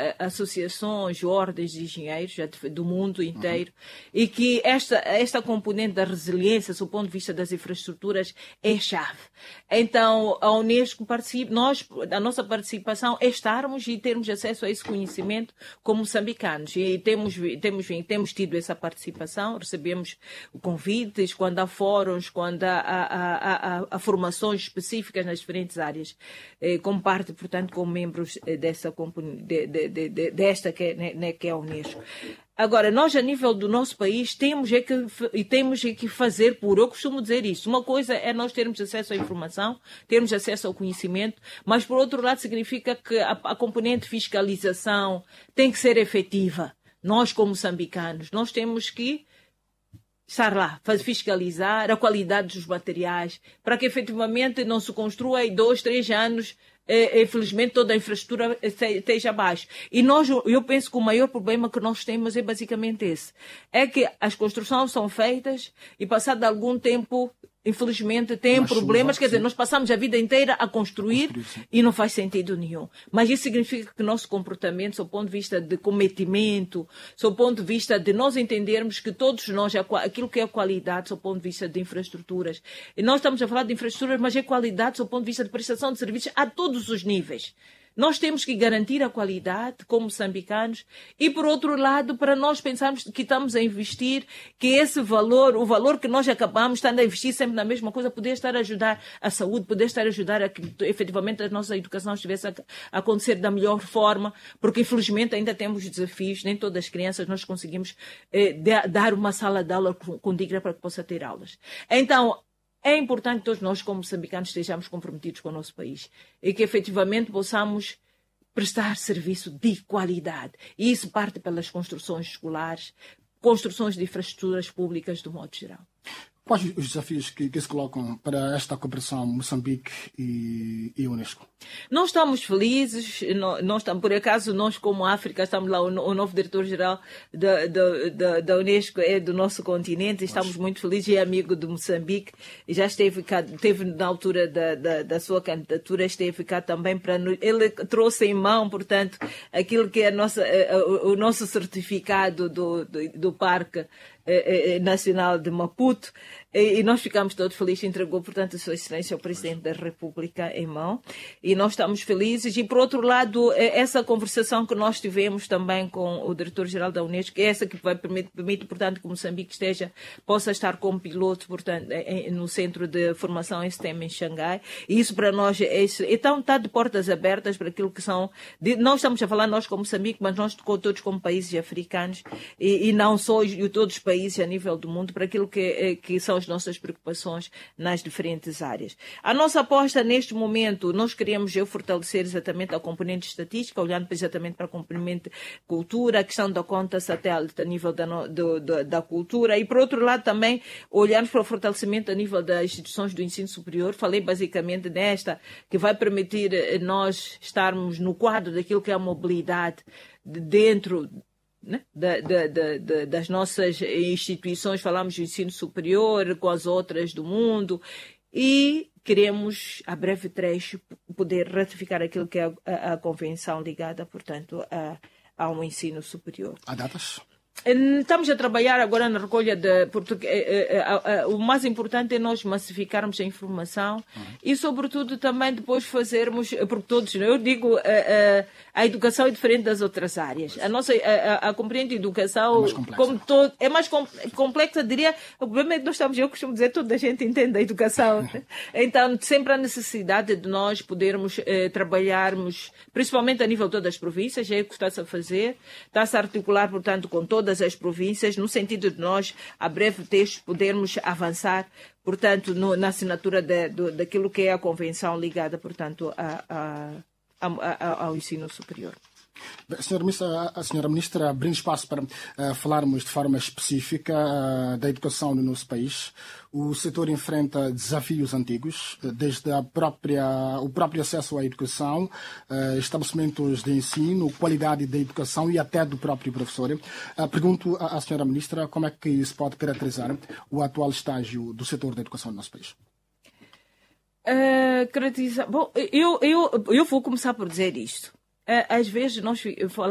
associações, ordens de engenheiros do mundo inteiro, e que esta componente da resiliência, do ponto de vista das infraestruturas, é chave. Então, a Unesco participa, a nossa participação é estarmos e termos acesso a esse conhecimento como moçambicanos. E temos tido essa participação, recebemos convites quando há fóruns, quando há formações específicas nas diferentes áreas, como parte, portanto, como membros desta que é a Unesco. Agora, nós, a nível do nosso país, temos que fazer eu costumo dizer isso. Uma coisa é nós termos acesso à informação, termos acesso ao conhecimento, mas, por outro lado, significa que a componente de fiscalização tem que ser efetiva. Nós, como moçambicanos, nós temos que estar lá, fiscalizar a qualidade dos materiais, para que efetivamente não se construa em 2, 3 anos, infelizmente toda a infraestrutura esteja abaixo. E eu penso que o maior problema que nós temos é basicamente esse. É que as construções são feitas e passado algum tempo, infelizmente, tem problemas. Quer dizer, nós passamos a vida inteira a construir e não faz sentido nenhum. Mas isso significa que o nosso comportamento, do ponto de vista de cometimento, do ponto de vista de nós entendermos que todos nós, aquilo que é qualidade, do ponto de vista de infraestruturas, e nós estamos a falar de infraestruturas, mas é qualidade do ponto de vista de prestação de serviços a todos os níveis. Nós temos que garantir a qualidade como moçambicanos e, por outro lado, para nós pensarmos que estamos a investir, que esse valor, o valor que nós acabamos estando a investir sempre na mesma coisa, poder estar a ajudar a saúde, poder estar a ajudar a que efetivamente a nossa educação estivesse a acontecer da melhor forma, porque infelizmente ainda temos desafios, nem todas as crianças nós conseguimos dar uma sala de aula condigna para que possa ter aulas. Então, é importante que todos nós, como moçambicanos, estejamos comprometidos com o nosso país e que, efetivamente, possamos prestar serviço de qualidade. E isso parte pelas construções escolares, construções de infraestruturas públicas, do modo geral. Quais os desafios que se colocam para esta cooperação Moçambique e Unesco? Nós estamos felizes, por acaso nós como África estamos lá, o novo diretor-geral da Unesco é do nosso continente, e estamos muito felizes, é amigo de Moçambique, e já esteve na altura da sua candidatura, esteve cá também ele trouxe em mão, portanto, aquilo que é o nosso certificado do Parque Nacional de Maputo, e nós ficamos todos felizes, entregou, portanto, a Sua Excelência ao Presidente da República em mão, e nós estamos felizes. E, por outro lado, essa conversação que nós tivemos também com o Diretor-Geral da Unesco, é essa que permite, portanto, que Moçambique possa estar como piloto, portanto, no Centro de Formação em STEM em Xangai, e isso para nós então está de portas abertas para aquilo que são, nós estamos a falar nós como Moçambique, mas nós todos como países africanos, e não só e todos os países a nível do mundo, para aquilo que são as nossas preocupações nas diferentes áreas. A nossa aposta neste momento, nós queremos fortalecer exatamente a componente estatística, olhando exatamente para a componente cultura, a questão da conta satélite a nível da cultura, e por outro lado também olharmos para o fortalecimento a nível das instituições do ensino superior. Falei basicamente nesta, que vai permitir nós estarmos no quadro daquilo que é a mobilidade dentro, né, das nossas instituições. Falamos de ensino superior com as outras do mundo, e queremos, a breve trecho, poder ratificar aquilo que é a convenção ligada, portanto, ao ensino superior. Há datas? Estamos a trabalhar agora na recolha o mais importante é nós massificarmos a informação e, sobretudo, também depois fazermos, porque todos, eu digo, a educação é diferente das outras áreas. A compreende educação, como todo, é mais complexa, diria. O problema é que eu costumo dizer, toda a gente entende a educação. Então, sempre há necessidade de nós podermos trabalharmos, principalmente a nível de todas as províncias, é o que está-se a fazer, está-se a articular, portanto, com todas as províncias, no sentido de nós, a breve texto, podermos avançar, portanto, na assinatura daquilo que é a convenção ligada, portanto, ao ensino superior. A senhora Ministra abriu espaço para falarmos de forma específica da educação no nosso país. O setor enfrenta desafios antigos, desde o próprio acesso à educação, estabelecimentos de ensino, qualidade da educação e até do próprio professor. Pergunto à senhora Ministra como é que se pode caracterizar o atual estágio do setor da educação no nosso país. Bom, eu vou começar por dizer isto. Às vezes nós falamos